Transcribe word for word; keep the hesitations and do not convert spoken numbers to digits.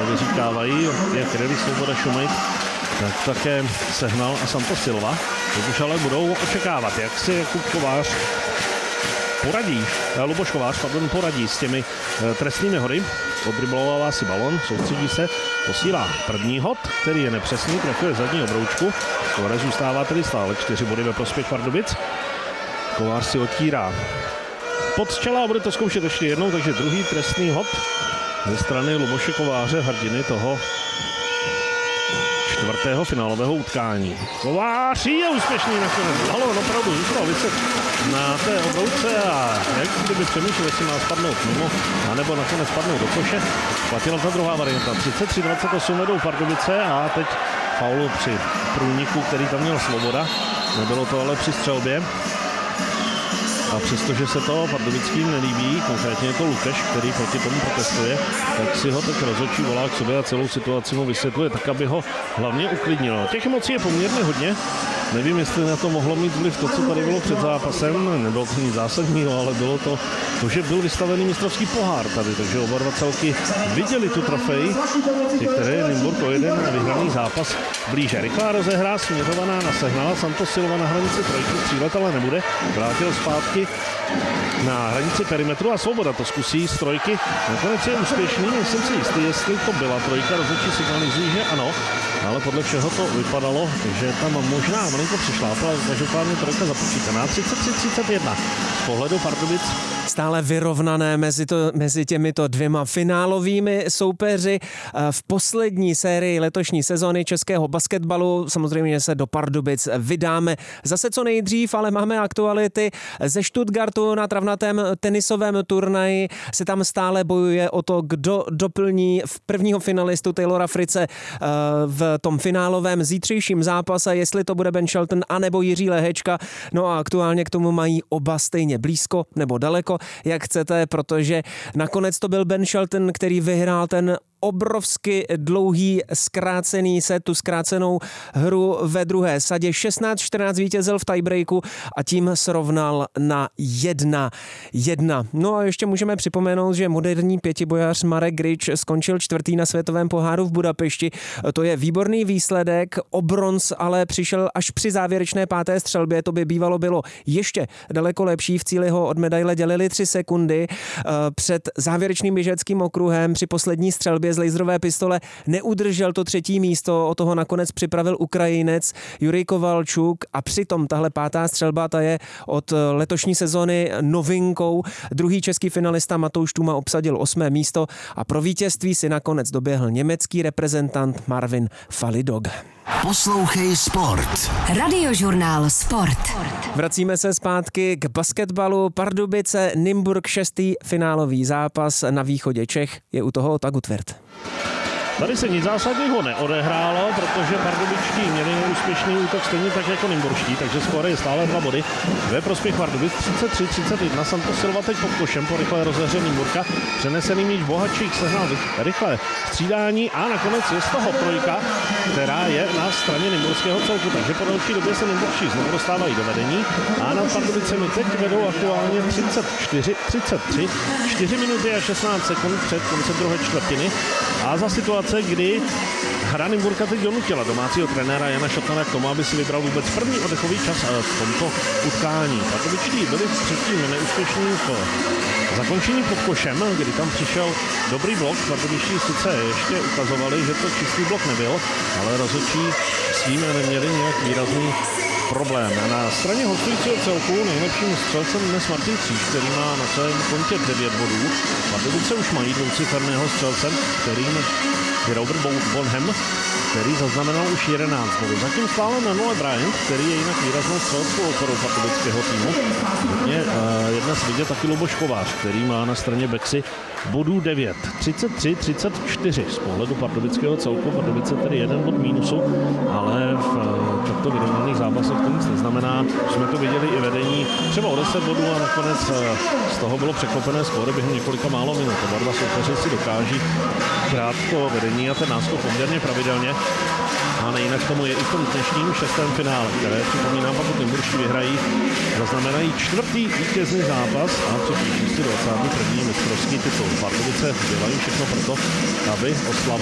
vyříkávají, jak Ready Svoboda Šumejk, tak také Sehnal a Santos Silva. Teď už ale budou očekávat, jak si Jakub Kovář poradí, Luboš Kovář, pardon, poradí s těmi trestnými hody. Odryblovává si balon, soustředí se, posílá první hod, který je nepřesný, trefuje zadní obroučku. Skóre zůstává tedy stále čtyři body ve prospěch Pardubic. Kovář si otírá pod čela a bude to zkoušet ještě jednou, takže druhý trestný hod ze strany Luboše Kováře, hrdiny toho čtvrtého finálového utkání. Kovář je úspěšný nakonec. Balón opravdu zůstal vyset na té obrouce a jak kdyby přemýšlel, jestli má spadnout mimo, anebo nakonec spadnout do koše. Platila ta druhá varianta. třicet tři dvacet osm vedou Pardubice a teď faul při průniku, který tam měl Svoboda. Nebylo to ale při střelbě. A přestože se to pardubickým nelíbí, konkrétně je to Lukeš, který proti tomu protestuje, tak si ho teď rozhodčí volá k sobě a celou situaci mu vysvětluje tak, aby ho hlavně uklidnilo. Těch emocí je poměrně hodně. Nevím, jestli na to mohlo mít vliv to, co tady bylo před zápasem. Nebylo to nic zásadního, ale bylo to to, že byl vystavený mistrovský pohár tady, takže oba dva celky viděli tu trofej, které je Nymburk o jeden vyhraný zápas blíže. Rychlá rozehra směřovaná na Sehnala, Santos Silva na hranici trojky, střílet ale nebude. Vrátil zpátky na hranici perimetru a Svoboda to zkusí z trojky. Nakonec je úspěšný, nejsem si jistý, jestli to byla trojka, rozhodčí signalizují, že ano, ale podle všeho to vypadalo, že tam možná malinko přišlápla, každopádně trojka započítaná. třicet tři třicet jedna z pohledu Pardubic. Stále vyrovnané mezi, to, mezi těmito dvěma finálovými soupeři. V poslední sérii letošní sezóny českého basketbalu samozřejmě se do Pardubic vydáme zase co nejdřív, ale máme aktuality ze Stuttgartu na travnatém tenisovém turnaji. Se tam stále bojuje o to, kdo doplní v prvního finalistu Taylora Fritze v tom finálovém zítřejším zápase, jestli to bude Ben Shelton anebo Jiří Lehečka. No a aktuálně k tomu mají oba stejně blízko nebo daleko, jak chcete, protože nakonec to byl Ben Shelton, který vyhrál ten obrovsky dlouhý zkrácený set, tu zkrácenou hru ve druhé sadě. šestnáct čtrnáct vítězil v tiebreaku a tím srovnal na jedna jedna. No a ještě můžeme připomenout, že moderní pětibojař Marek Grič skončil čtvrtý na světovém poháru v Budapešti. To je výborný výsledek, o bronz ale přišel až při závěrečné páté střelbě. To by bývalo bylo ještě daleko lepší. V cíli ho od medaile dělili tři sekundy. Před závěrečným běžeckým okruhem při poslední střelbě z laserové pistole neudržel to třetí místo, o toho nakonec připravil Ukrajinec Jurij Kovalčuk a přitom tahle pátá střelba, ta je od letošní sezony novinkou. Druhý český finalista Matouš Tuma obsadil osmé místo a pro vítězství si nakonec doběhl německý reprezentant Marvin Falidog. Poslouchej sport. Radiožurnál Sport. Vracíme se zpátky k basketbalu. Pardubice, Nymburk, šestý finálový zápas na východě Čech. Je u toho Ota Gutwirth. Tady se nic zásadního neodehrálo, protože pardubičtí měli neúspěšný útok stejně tak jako nymburští, takže skóre je stále dva body. Ve prospěch Pardubic třicet tři třicet jedna. Santos Silva teď pod košem po rychlé rozehře Nymburka. Přenesený míč Bohatčík sehnal rychlé střídání a nakonec je z toho trojka, která je na straně nymburského celku. Takže po další době se nymburští znovu dostávají do vedení a nad Pardubicemi teď vedou aktuálně třicet čtyři třicet tři. čtyři minuty a šestnáct sekund před koncem druhé čtvrtiny. A za situace, kdy hra Nymburka teď donutila domácího trenéra Jana Šotana k tomu, aby si vybral vůbec první oddechový čas v tomto utkání. Pardubičtí byli předtím neúspěšní v zakončení pod košem, kdy tam přišel dobrý blok. Pardubičtí sice ještě ukazovali, že to čistý blok nebyl, ale rozhodčí s tím neměli nějak výrazný problém. Na straně hostujícího celku nejlepším střelcem dnes Martin Kříž, který má na svém kontě devět bodů. Pardubice už mají dvouciferného střelce, kterým je Robert Bonham, který zaznamenal už jedenáct bodů. Zatím stále na nule Bryant, který je jinak výraznou střeleckou oporou pardubického týmu. Hodně uh, je dnes vidět taky Luboš Kovář, který má na straně Bexy bodů devět. třicet tři třicet čtyři z pohledu pardubického celku. Pardubice tedy jeden bod mínusu, ale v uh, takto vyrovnaných zápasech to nic neznamená. Jsme to viděli i vedení třeba o deset bodů a nakonec uh, z toho bylo překlopené skóre během několika málo minut. Oba dva soupeři si dokáží brát to vedení a ten náskok poměrně pravidelně. A nejinak tomu je i v tom dnešním šestém finále, které, připomínám, pokud nymburští vyhrají, zaznamenají čtvrtý vítězný zápas a připíší si dvacátý první mistrovský titul. Pardubice dělají všechno proto, aby oslavili